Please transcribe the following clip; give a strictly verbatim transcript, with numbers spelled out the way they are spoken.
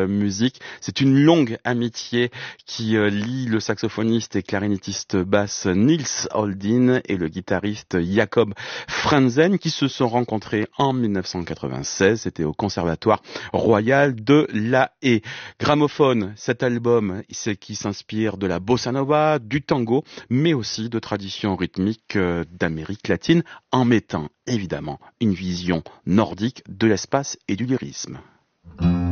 euh, musique. C'est une longue amitié qui euh, lie le saxophoniste et clarinettiste basse Nils Holdin et le guitariste Jakob Franzen qui se sont rencontrés en dix-neuf cent quatre-vingt-seize. C'était au Conservatoire Royal de La Haye. Gramophone, cet album, c'est qui s'inspire de la bossa nova, du tango, mais aussi de traditions rythmiques euh, d'Amérique latine, en mettant évidemment une vision nordique de l'espace et du lyrisme.